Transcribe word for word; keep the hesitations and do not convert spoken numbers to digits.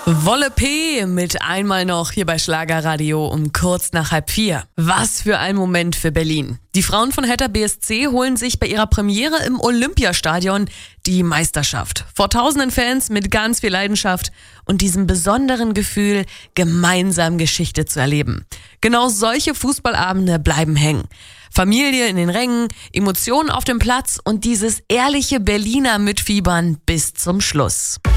Wolle P mit einmal noch hier bei Schlagerradio um kurz nach halb vier. Was für ein Moment für Berlin. Die Frauen von Hertha B S C holen sich bei ihrer Premiere im Olympiastadion die Meisterschaft. Vor tausenden Fans mit ganz viel Leidenschaft und diesem besonderen Gefühl, gemeinsam Geschichte zu erleben. Genau solche Fußballabende bleiben hängen. Familie in den Rängen, Emotionen auf dem Platz und dieses ehrliche Berliner Mitfiebern bis zum Schluss.